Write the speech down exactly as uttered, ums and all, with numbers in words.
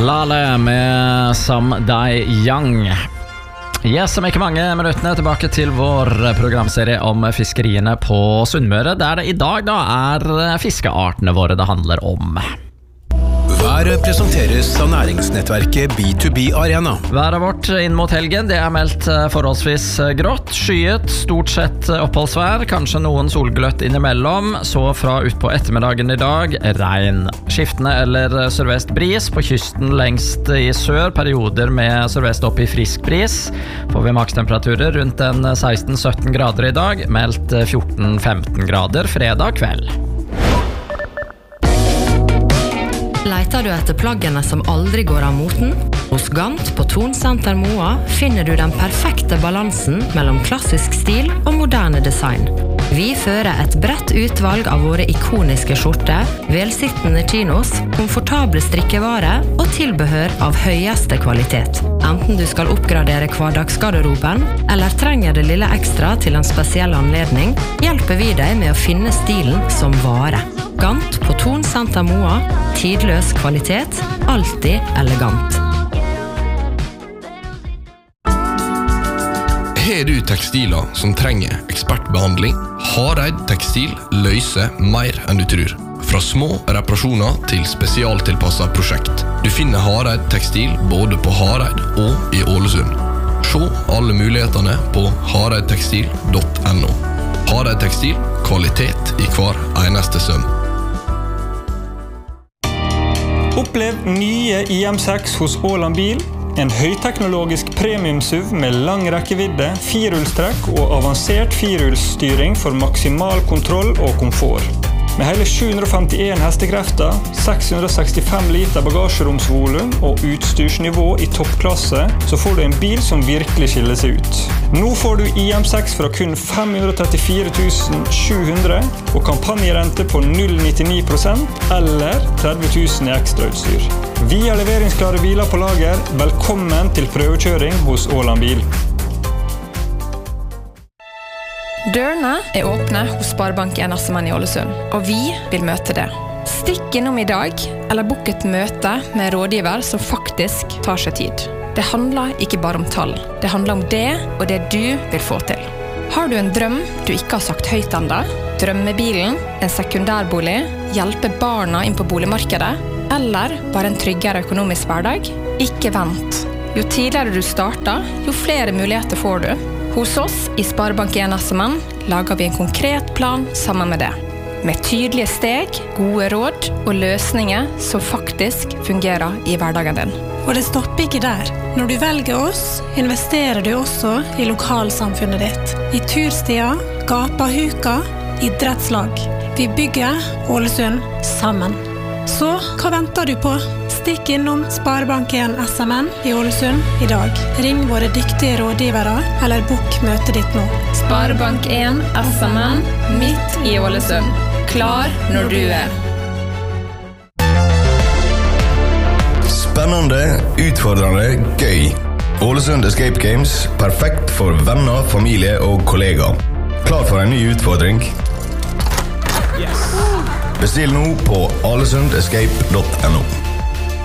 Lale med Some Die Young. Yes, om ikke mange minuttene tilbake til vår programserie om fiskeriene på Sunnmøre, der det i dag da er fiskeartene våre det handler om. Været presenteres av næringsnettverket B to B Arena. Været vårt inn mot helgen, det er meldt forholdsvis grått, skyet, stort sett oppholdsvær, kanskje noen solgløtt innimellom, så fra ut på ettermiddagen i dag, regn. Skiftende eller sørvest bris, på kysten lengst i sør, perioder med sørvest opp i frisk bris. Får vi makstemperaturer rundt en seksten til sytten grader i dag, meldt fjorten til femten grader fredag kveld. Leiter du etter plaggene som aldri går av moten? Hos Gant på Tonsenter Moa finner du den perfekte balansen mellom klassisk stil og moderne design. Vi fører et bredt utvalg av våre ikoniske skjorter, velsittende chinos, komfortable strikkevare og tilbehør av høyeste kvalitet. Enten du skal oppgradere hverdagsgarderoben, eller trenger det lille ekstra til en spesiell anledning, hjelper vi deg med å finne stilen som varer. Gant på Tonsenter Moa, tidløs kvalitet, alltid elegant. Har du tekstiler som trenger ekspertbehandling? Hareid Tekstil løser mer enn du tror. Fra små reparasjoner til spesialtilpasset prosjekt. Du finner Hareid Tekstil både på Hareid og i Ålesund. Se alle mulighetene på hareidtekstil punktum no. Hareid Tekstil, kvalitet i hver eneste søm. Opplev nye I M seks hos Åland Bil. En høyteknologisk premium-S U V med lang rekkevidde, firehjulstrekk og avansert firehjulsstyring for maksimal kontroll og komfort. Med hele sju hundre og femtien hestekrefter, seks hundre og sekstifem liter bagasjeromsvolum og utstyrsnivå I toppklasse, så får du en bil som virkelig skiller seg ut. Nå får du I M seks fra kun fem hundre og trettifire tusen sju hundre og kampanjerente på null komma nittini prosent eller tretti tusen I ekstrautstyr. Vi har leveringsklare biler på lager. Velkommen til prøvekjøring hos Åland Bil. Dørene er åpne hos Sparebanken Assemann I Ålesund, og vi vil møte det. Stikk innom I dag, eller bok et møte med rådgiver som faktisk tar seg tid. Det handler ikke bare om tall. Det handler om det og det du vil få til. Har du en drøm du ikke har sagt høyt enda? Drømmebilen, en sekundærbolig, hjelpe barna inn på boligmarkedet, eller bare en tryggere økonomisk hverdag? Ikke vent. Jo tidligere du starter, jo flere muligheter får du. Hos oss I Sparebanken Assemann lager vi en konkret plan sammen med det. Med tydelige steg, gode råd og løsninger som faktisk fungerer I hverdagen din. Og det stopper ikke der. Når du velger oss, investerer du også I lokalsamfunnet ditt. I turstier, gapahuka, idrettslag. Vi bygger Ålesund sammen. Så hva venter du på? Stikk innom Sparebanken Assemann I Ålesund I dag. Ring våre dyktige rådgivere, eller bok møtet ditt nå. Sparebanken Assemann, midt I Ålesund. Klar når du er. Spennende, utfordrende, gøy. Ålesund Escape Games, perfekt for venner, familie og kollegaer. Klar for en ny utfordring? Bestill nå på alesundescape punktum no.